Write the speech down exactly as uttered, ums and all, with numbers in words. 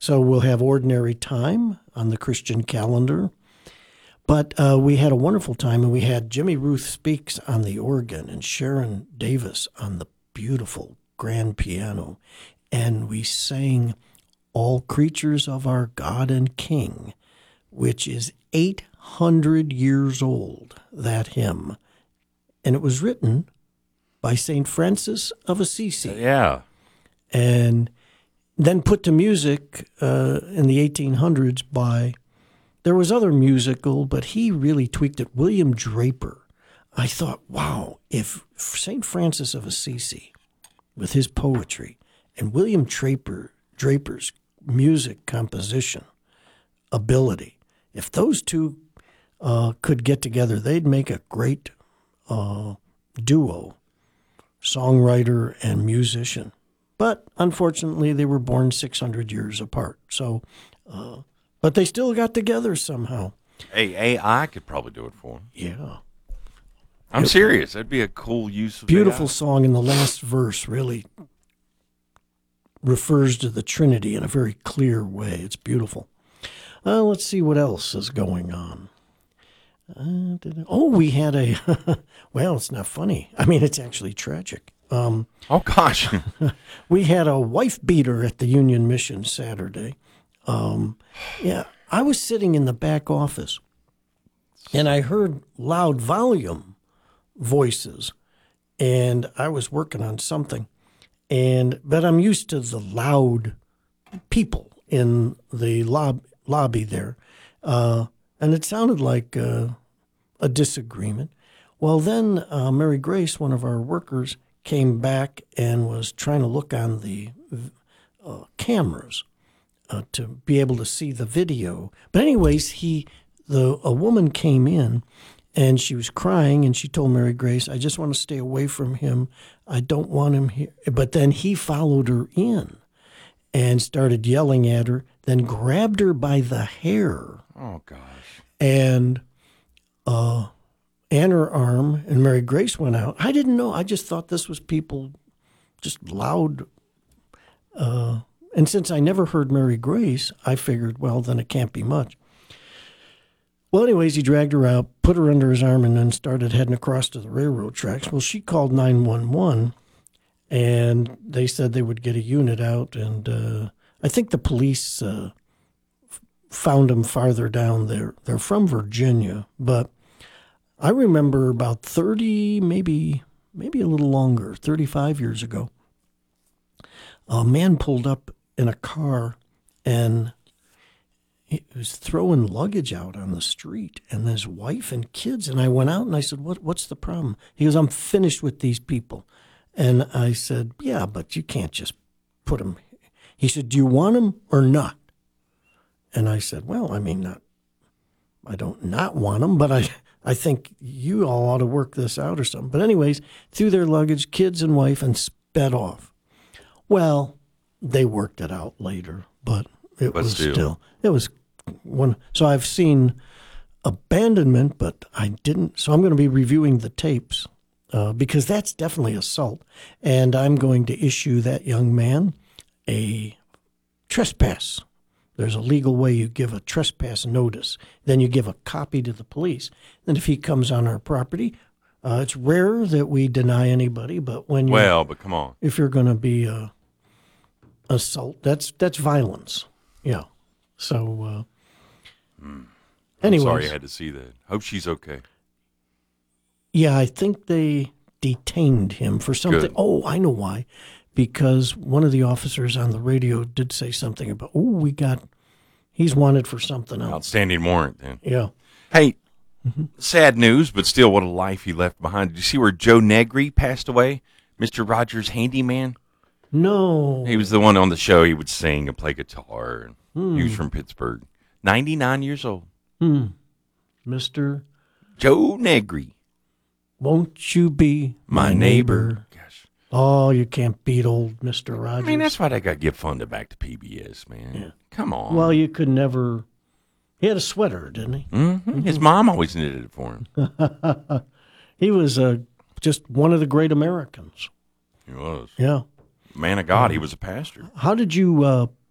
So we'll have Ordinary Time on the Christian calendar. But uh, we had a wonderful time, and we had Jimmy Ruth Speaks on the organ and Sharon Davis on the beautiful grand piano. And we sang All Creatures of Our God and King, which is eight hundred years old, that hymn. And it was written by Saint Francis of Assisi. Yeah. And then put to music uh, in the eighteen hundreds by, there was other musical, but he really tweaked it, William Draper. I thought, wow, if Saint Francis of Assisi, with his poetry, and William Draper, Draper's music composition ability, if those two uh, could get together, they'd make a great uh, duo, songwriter and musician. But unfortunately, they were born six hundred years apart. So, uh, but they still got together somehow. Hey, A I could probably do it for them. Yeah. I'm it, serious. That'd be a cool use of beautiful A I. Song, and the last verse really refers to the Trinity in a very clear way. It's beautiful. Uh, let's see what else is going on. Uh, oh, we had a, well, it's not funny. I mean, it's actually tragic. Um, oh, gosh. We had a wife beater at the Union Mission Saturday. Um, yeah, I was sitting in the back office, and I heard loud volume voices, and I was working on something. And but I'm used to the loud people in the lob, lobby there. Uh, and it sounded like uh, a disagreement. Well, then uh, Mary Grace, one of our workers, came back and was trying to look on the uh, cameras uh, to be able to see the video. But anyways, he the a woman came in, and she was crying, and she told Mary Grace, I just want to stay away from him. I don't want him here. But then he followed her in and started yelling at her, then grabbed her by the hair. Oh, gosh. And uh, and her arm, and Mary Grace went out. I didn't know. I just thought this was people just loud. Uh, and since I never heard Mary Grace, I figured, well, then it can't be much. Well, anyways, he dragged her out, put her under his arm, and then started heading across to the railroad tracks. Well, she called nine one one, and they said they would get a unit out. And uh, I think the police uh, f- found them farther down there. They're from Virginia, but I remember about thirty, maybe maybe a little longer, thirty-five years ago, a man pulled up in a car, and he was throwing luggage out on the street, and his wife and kids. And I went out and I said, "What? What's the problem?" He goes, "I'm finished with these people." And I said, "Yeah, but you can't just put them." He said, "Do you want them or not?" And I said, "Well, I mean, not. I don't not want them, but I, I think you all ought to work this out or something." But anyways, threw their luggage, kids and wife, and sped off. Well, they worked it out later, but it but was still. still it was one. So I've seen abandonment, but I didn't. So I'm going to be reviewing the tapes uh, because that's definitely assault, and I'm going to issue that young man a trespass. There's a legal way you give a trespass notice. Then you give a copy to the police. Then if he comes on our property, uh, it's rare that we deny anybody, but when you well, but come on, if you're going to be uh, assault, that's that's violence. Yeah. So, uh, mm. anyway, sorry I had to see that. Hope she's okay. Yeah, I think they detained him for something. Good. Oh, I know why. Because one of the officers on the radio did say something about, oh, we got, he's wanted for something else. Outstanding warrant, then. Yeah. Hey, mm-hmm. sad news, but still, what a life he left behind. Did you see where Joe Negri passed away? Mister Rogers' handyman? No. He was the one on the show. He would sing and play guitar. Hmm. He was from Pittsburgh. ninety-nine years old. Hmm. Mister Joe Negri. Won't you be my, my neighbor? neighbor? Gosh. Oh, you can't beat old Mister Rogers. I mean, that's why they got to get funded back to P B S, man. Yeah. Come on. Well, you could never. He had a sweater, didn't he? Mm-hmm. Mm-hmm. His mom always knitted it for him. He was uh, just one of the great Americans. He was. Yeah. Man of God. He was a pastor. How did you uh,